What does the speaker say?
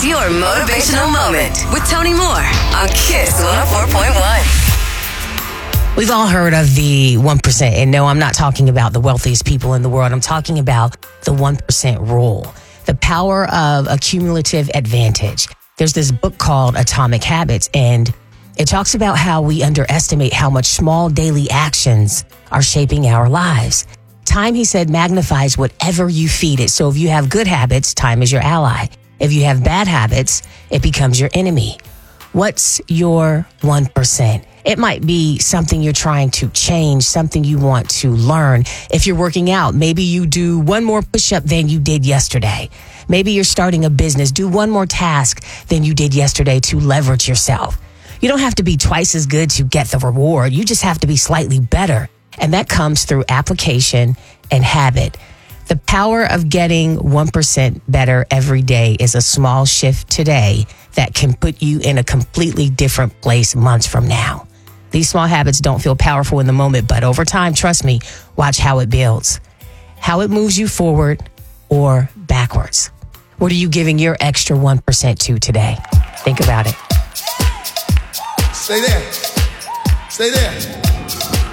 It's your motivational moment with Tony Moore on Kiss 104.1. We've all heard of the 1%. And no, I'm not talking about the wealthiest people in the world. I'm talking about the 1% rule, the power of a cumulative advantage. There's this book called Atomic Habits, and it talks about how we underestimate how much small daily actions are shaping our lives. Time, he said, magnifies whatever you feed it. So if you have good habits, time is your ally. If you have bad habits, it becomes your enemy. What's your 1%? It might be something you're trying to change, something you want to learn. If you're working out, maybe you do one more push-up than you did yesterday. Maybe you're starting a business. Do one more task than you did yesterday to leverage yourself. You don't have to be twice as good to get the reward. You just have to be slightly better. And that comes through application and habit. The power of getting 1% better every day is a small shift today that can put you in a completely different place months from now. These small habits don't feel powerful in the moment, but over time, trust me, watch how it builds, how it moves you forward or backwards. What are you giving your extra 1% to today? Think about it. Stay there. Stay there.